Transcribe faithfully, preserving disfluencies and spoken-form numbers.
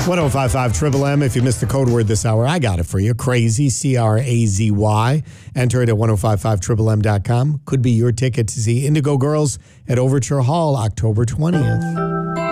one oh five five Triple M. If you missed the code word this hour, I got it for you. Crazy, C R A Z Y. Enter it at ten fifty-five triple M dot com. Could be your ticket to see Indigo Girls at Overture Hall October twentieth.